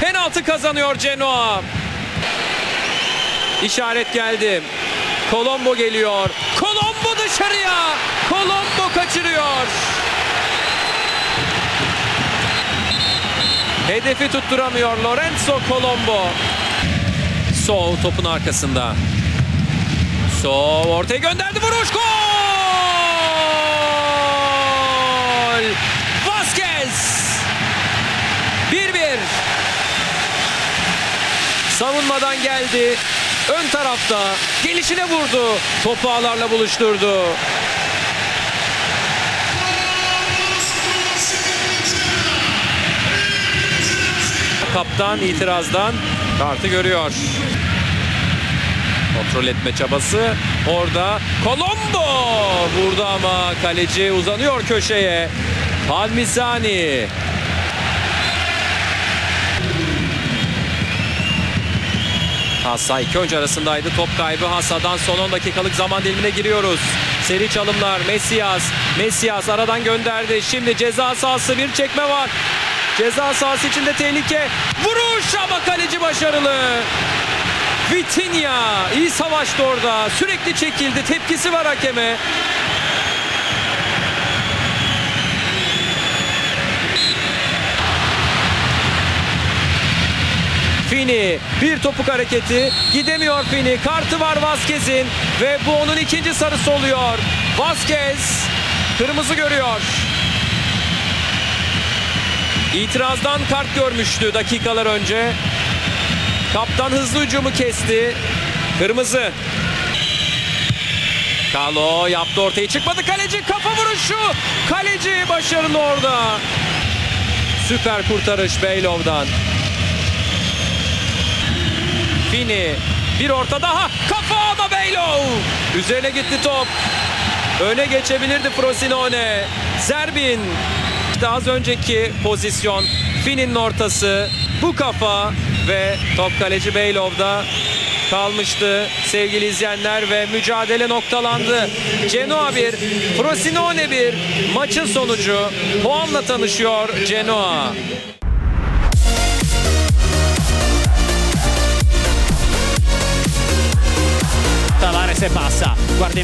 Penaltı kazanıyor Genoa. İşaret geldi. Colombo geliyor. Colombo dışarıya. Colombo kaçırıyor. Hedefi tutturamıyor Lorenzo Colombo. Sov topun arkasında. Sov ortaya gönderdi. Vuruş, gol! Vazquez. 1-1. Savunmadan geldi. Ön tarafta gelişine vurdu. Topu ağlarla buluşturdu. Kaptan itirazdan kartı görüyor. Kontrol etme çabası. Orada Colombo vurdu ama kaleci uzanıyor köşeye. Palmisani. Hassa iki oyuncu arasındaydı. Top kaybı Hassa'dan son 10 dakikalık zaman dilimine giriyoruz. Seri çalımlar. Messias aradan gönderdi. Şimdi ceza sahası, bir çekme var. Ceza sahası içinde tehlike. Vuruş ama kaleci başarılı. Vitinha iyi savaştı orada. Sürekli çekildi. Tepkisi var hakeme. Fini bir topuk hareketi. Gidemiyor Fini. Kartı var Vazquez'in ve bu onun ikinci sarısı oluyor. Vazquez kırmızı görüyor. İtirazdan kart görmüştü dakikalar önce. Kaptan hızlı hücumu kesti. Kırmızı. Kalo yaptı, ortaya çıkmadı. Kaleci kafa vuruşu. Kaleci başarılı orada. Süper kurtarış Beylov'dan. Fini. Bir orta daha. Kafa ama Beylov. Üzerine gitti top. Öne geçebilirdi Frosinone. Zerbin. İşte az önceki pozisyon. Fini'nin ortası. Bu kafa ve top kaleci Beylov'da kalmıştı sevgili izleyenler ve mücadele noktalandı. Genoa 1, Frosinone 1. Maçın sonucu puanla tanışıyor Genoa. Tavares e passa, guarda